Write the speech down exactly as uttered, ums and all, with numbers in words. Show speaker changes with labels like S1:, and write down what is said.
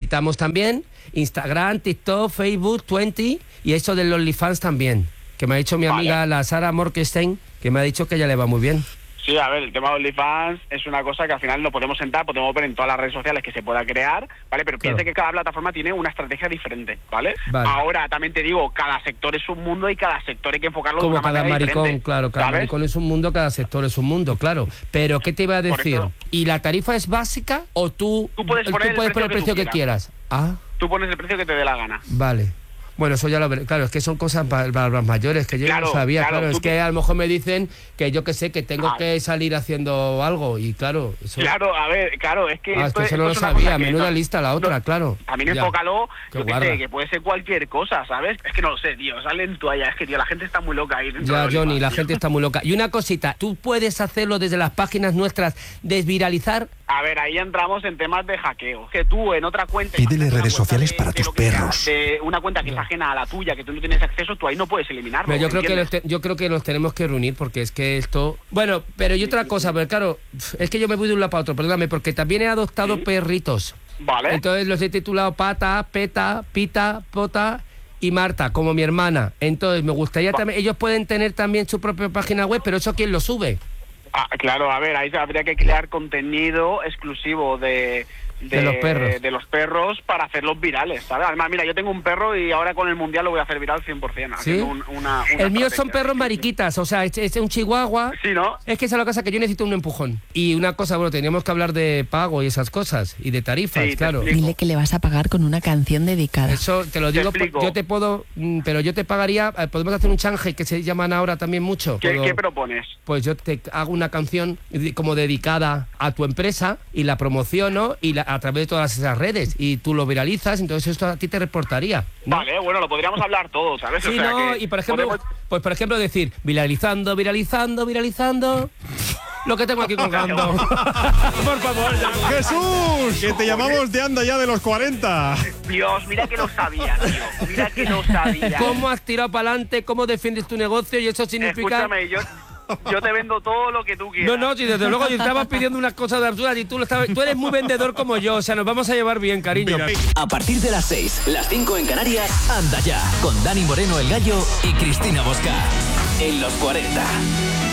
S1: necesitamos también Instagram, TikTok, Facebook, veinte y eso del OnlyFans también, que me ha dicho mi amiga vale. la Sara Morkenstein, que me ha dicho que ella le va muy bien.
S2: Sí, a ver, el tema de OnlyFans es una cosa que al final lo podemos sentar, podemos ver en todas las redes sociales que se pueda crear, ¿vale? Pero claro. piense que cada plataforma tiene una estrategia diferente, ¿vale? vale? Ahora, también te digo, cada sector es un mundo y cada sector hay que enfocarlo
S1: Como
S2: de una
S1: cada
S2: manera
S1: maricón,
S2: diferente,
S1: claro, cada
S2: ¿sabes?
S1: maricón es un mundo, cada sector es un mundo, claro. Pero, ¿qué te iba a decir? ¿Y la tarifa es básica o tú,
S2: tú puedes poner,
S1: tú puedes
S2: el,
S1: poner
S2: precio
S1: el precio que, que quieras? Ah.
S2: Tú pones el precio que te dé la gana.
S1: Vale. Bueno, eso ya lo veré. Claro, es que son cosas para los mayores que yo claro, no sabía. Claro, claro es que a lo mejor me dicen que yo que sé, que tengo ah. que salir haciendo algo y claro... Eso...
S2: Claro, a ver, claro, es que...
S1: Ah,
S2: esto,
S1: es que eso no lo sabía, menuda no, lista la otra, no, claro.
S2: También ya. enfócalo, yo que sé, que puede ser cualquier cosa, ¿sabes? Es que no lo sé, tío, salen toallas, es que, tío, la gente está muy loca ahí.
S1: Ya, Johnny, demás, la tío. gente está muy loca. Y una cosita, ¿tú puedes hacerlo desde las páginas nuestras, desviralizar?
S2: A ver, ahí entramos en temas de hackeo. Que tú en otra cuenta...
S3: Pídele redes sociales de, para
S2: de
S3: tus perros.
S2: Sea, de una cuenta que es ajena a la tuya, que tú no tienes acceso, tú ahí no puedes eliminarlo.
S1: Pero yo creo que los te, yo creo que nos tenemos que reunir porque es que esto... Bueno, pero y otra cosa, pero claro, es que yo me voy de un lado para otro, perdóname, porque también he adoptado ¿Sí? perritos.
S2: Vale.
S1: Entonces los he titulado Pata, Peta, Pita, Pota y Marta, como mi hermana. Entonces me gustaría también... Ellos pueden tener también su propia página web, pero ¿eso quién lo sube?
S2: Ah, claro, a ver, ahí habría que crear contenido exclusivo de, de,
S1: de los perros
S2: de los perros para hacerlos virales, ¿sabes? Además, mira, yo tengo un perro y ahora con el Mundial lo voy a hacer viral cien por ciento.
S1: ¿Sí?
S2: Un, una, una
S1: el mío son perros mariquitas, o sea, es, es un chihuahua.
S2: Sí, ¿no?
S1: Es que esa es la cosa que yo necesito un empujón. Y una cosa, bueno, teníamos que hablar de pago y esas cosas, y de tarifas, sí, claro.
S4: Dile que le vas a pagar con una canción dedicada.
S1: Eso te lo digo,
S2: te
S1: yo te puedo, pero yo te pagaría, podemos hacer un change que se llaman ahora también mucho.
S2: ¿Qué,
S1: ¿Puedo?
S2: ¿qué propones?
S1: Pues yo te hago una canción como dedicada a tu empresa y la promociono y la, a través de todas esas redes y tú lo viralizas, entonces esto a ti te reportaría, ¿no?
S2: Vale, bueno, lo podríamos hablar todo, ¿sabes?
S1: Sí,
S2: o sea,
S1: no, y por ejemplo, podemos... pues por ejemplo decir, viralizando, viralizando, viralizando... Lo que tengo aquí colgando.
S5: Por favor, Jesús, que te llamamos de anda ya de los cuarenta.
S2: Dios, mira que lo sabía, tío. Mira que lo sabía.
S1: ¿Cómo has tirado para adelante? ¿Cómo defiendes tu negocio? Y eso significa...
S2: Escúchame, yo... Yo te vendo todo lo que tú quieras.
S1: No, no, si desde luego yo estabas pidiendo unas cosas de absurdas y tú, lo estabas, tú eres muy vendedor como yo, o sea, nos vamos a llevar bien, cariño.
S6: A partir de las seis, las cinco en Canarias, Anda Ya, con Dani Moreno el Gallo y Cristina Bosca. En los cuarenta.